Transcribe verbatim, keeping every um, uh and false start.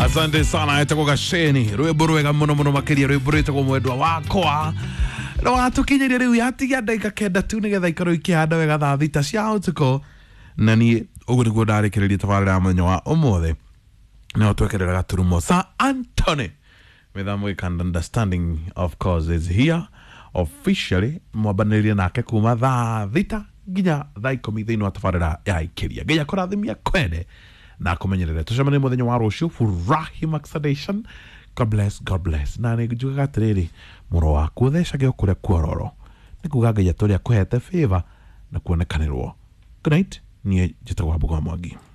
Asante sana etako gasheni rwimbo rwega muno muno makiria rwimbo rwitagwo mwendwa wakwa no watukinyiria riu yatigia ndagika kenda tu nigetha ikorwo ikihanda wega thaa thita cia utuko na ni uguo niguo ndarikiriria tabarira muthenya wa umuthi no twekerera gaturumo sa Anthony mithamo ikanda understanding of course is here officially mwabaniria nake kuma thaa thita nginya thaa ikumi thiini wa tabarira ya ikiria nginya kurathimia kwende na kumenyerera tucemane muthenya wa rucio furahi maxadation. God bless, God bless. Na nigujuga atiriri muro waku uthecage ukuria kuororo nikuga ngai aturi akuhete favor na kuonekanirwo. Good night. Nie njitagwo Mbuga Mwangi.